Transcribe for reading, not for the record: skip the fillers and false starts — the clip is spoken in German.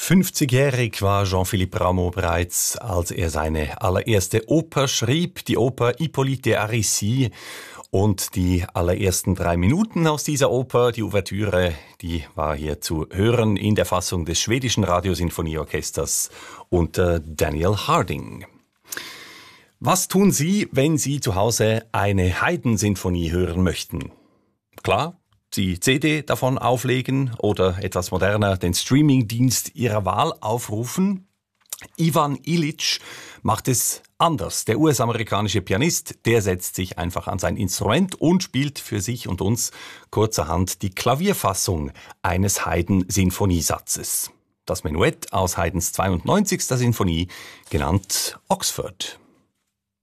50-jährig war Jean-Philippe Rameau bereits, als er seine allererste Oper schrieb, die Oper Hippolyte Aricie. Und die allerersten 3 Minuten aus dieser Oper, die Ouvertüre, die war hier zu hören in der Fassung des schwedischen Radiosinfonieorchesters unter Daniel Harding. Was tun Sie, wenn Sie zu Hause eine Haydn-Sinfonie hören möchten? Klar, die CD davon auflegen oder etwas moderner den Streamingdienst Ihrer Wahl aufrufen. Ivan Ilitsch macht es anders. Der US-amerikanische Pianist, der setzt sich einfach an sein Instrument und spielt für sich und uns kurzerhand die Klavierfassung eines Haydn-Sinfoniesatzes. Das Menuett aus Haydns 92. Sinfonie, genannt Oxford.